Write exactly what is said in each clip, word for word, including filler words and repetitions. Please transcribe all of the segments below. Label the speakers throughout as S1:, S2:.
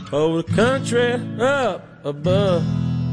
S1: over the country up above.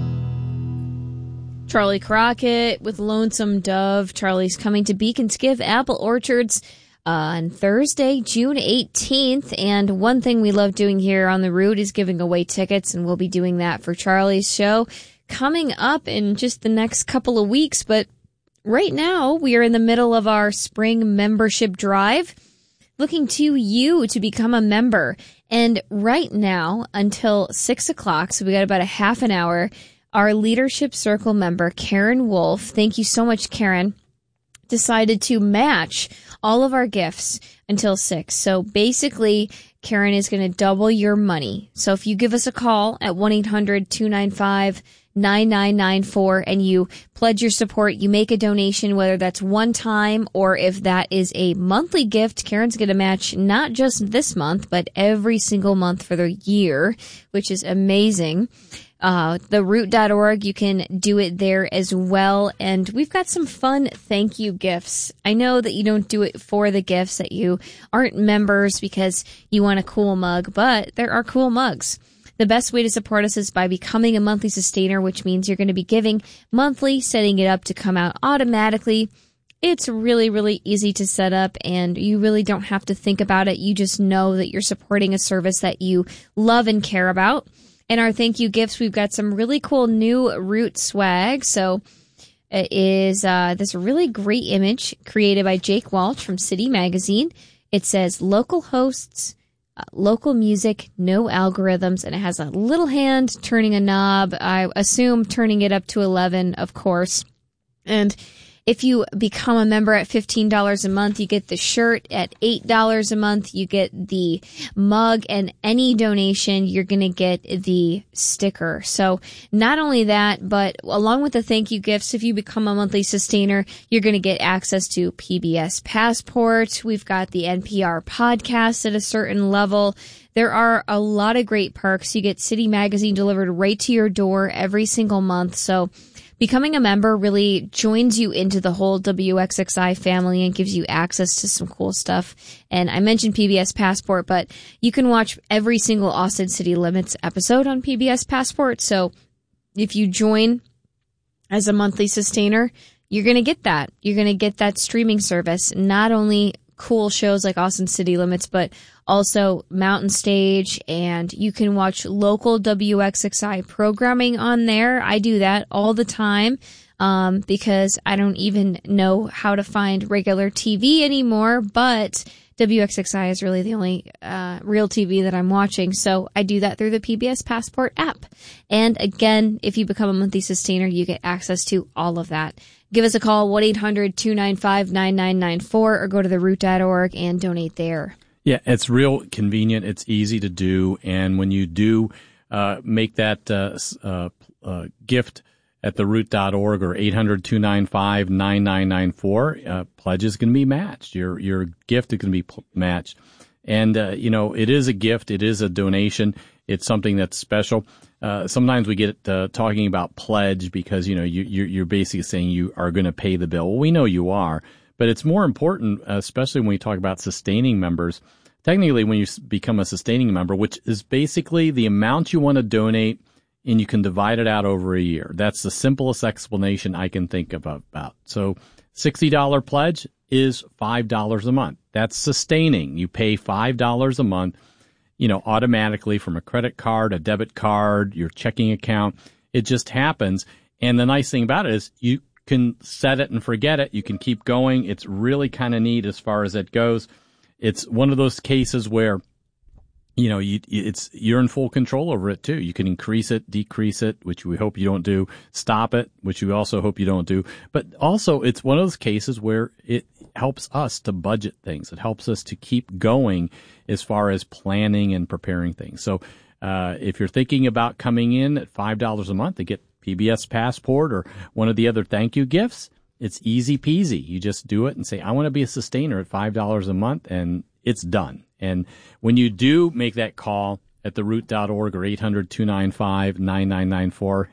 S2: Charlie Crockett with Lonesome Dove. Charlie's coming to Beacons Give Apple Orchards uh, on Thursday, June eighteenth. And one thing we love doing here on The Root is giving away tickets, and we'll be doing that for Charlie's show coming up in just the next couple of weeks. But right now, we are in the middle of our spring membership drive, looking to you to become a member. And right now, until six o'clock, so we got about a half an hour, our Leadership Circle member, Karen Wolf, thank you so much, Karen, decided to match all of our gifts until six. So basically, Karen is going to double your money. So if you give us a call at one eight hundred two nine five nine nine nine four and you pledge your support, you make a donation, whether that's one time or if that is a monthly gift, Karen's going to match not just this month, but every single month for the year, which is amazing. Uh, the root dot org, you can do it there as well. And we've got some fun thank you gifts. I know that you don't do it for the gifts, that you aren't members because you want a cool mug, but there are cool mugs. The best way to support us is by becoming a monthly sustainer, which means you're going to be giving monthly, setting it up to come out automatically. It's really, really easy to set up, and you really don't have to think about it. You just know that you're supporting a service that you love and care about. And our thank you gifts, we've got some really cool new Root swag. So it is uh, this really great image created by Jake Walsh from City Magazine. It says local hosts, uh, local music, no algorithms, and it has a little hand turning a knob. I assume turning it up to eleven, of course. And if you become a member at fifteen dollars a month, you get the shirt. At eight dollars a month, you get the mug, and any donation, you're going to get the sticker. So not only that, but along with the thank you gifts, if you become a monthly sustainer, you're going to get access to P B S Passport. We've got the N P R podcast at a certain level. There are a lot of great perks. You get City Magazine delivered right to your door every single month. So becoming a member really joins you into the whole W X X I family and gives you access to some cool stuff. And I mentioned P B S Passport, but you can watch every single Austin City Limits episode on P B S Passport. So if you join as a monthly sustainer, you're going to get that. You're going to get that streaming service, not only cool shows like Austin City Limits, but also Mountain Stage, and you can watch local W X X I programming on there. I do that all the time um, because I don't even know how to find regular T V anymore, but W X X I is really the only uh, real T V that I'm watching, so I do that through the P B S Passport app. And again, if you become a monthly sustainer, you get access to all of that. Give us a call, one eight hundred two nine five nine nine nine four, or go to the root dot org and donate there.
S3: Yeah, it's real convenient. It's easy to do. And when you do uh, make that uh, uh, uh, gift at the root dot org or eight hundred two nine five nine nine nine four, uh, pledge is going to be matched. Your your gift is going to be pl- matched. And, uh, you know, it is a gift. It is a donation. It's something that's special. Uh, sometimes we get uh, talking about pledge because, you know, you, you're, you're basically saying you are going to pay the bill. Well, we know you are. But it's more important, especially when we talk about sustaining members. Technically, when you become a sustaining member, which is basically the amount you want to donate, and you can divide it out over a year. That's the simplest explanation I can think of about. So sixty dollars pledge is five dollars a month. That's sustaining. You pay five dollars a month, you know, automatically from a credit card, a debit card, your checking account. It just happens. And the nice thing about it is you can set it and forget it. You can keep going. It's really kind of neat as far as it goes. It's one of those cases where, you know, you, it's, you're in full control over it too. You can increase it, decrease it, which we hope you don't do, stop it, which we also hope you don't do. But also it's one of those cases where it helps us to budget things. It helps us to keep going as far as planning and preparing things. So, uh, if you're thinking about coming in at five dollars a month to get P B S Passport or one of the other thank you gifts, it's easy peasy. You just do it and say, I want to be a sustainer at five dollars a month, and it's done. And when you do make that call at the root dot org or eight hundred two nine five nine nine nine four,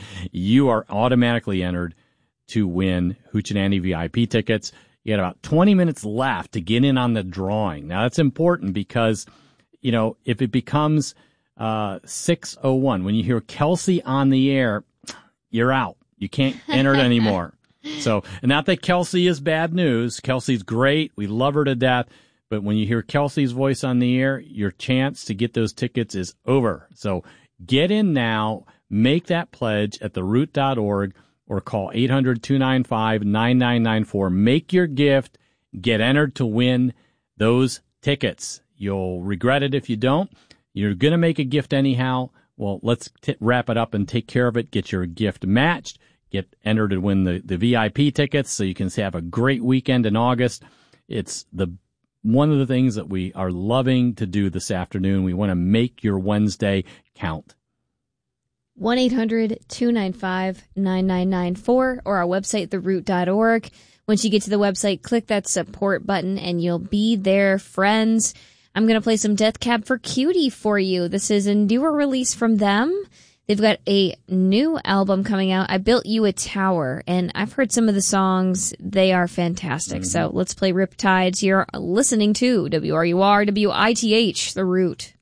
S3: you are automatically entered to win Hoochie V I P tickets. You got about twenty minutes left to get in on the drawing. Now, that's important because, you know, if it becomes uh, six oh one. When you hear Kelsey on the air, you're out. You can't enter it anymore. So, and not that Kelsey is bad news. Kelsey's great. We love her to death. But when you hear Kelsey's voice on the air, your chance to get those tickets is over. So get in now, make that pledge at the root dot org or call eight hundred, two nine five, nine nine nine four. Make your gift. Get entered to win those tickets. You'll regret it if you don't. You're going to make a gift anyhow. Well, let's t- wrap it up and take care of it. Get your gift matched. Get entered to win the, the V I P tickets so you can have a great weekend in August. It's the one of the things that we are loving to do this afternoon. We want to make your Wednesday count.
S2: one eight hundred, two nine five, nine nine nine four or our website, the root dot org. Once you get to the website, click that support button and you'll be there, friends. I'm going to play some Death Cab for Cutie for you. This is a newer release from them. They've got a new album coming out, I Built You a Tower, and I've heard some of the songs. They are fantastic. Mm-hmm. So let's play Riptides. You're listening to W R U R, W I T H, The Root.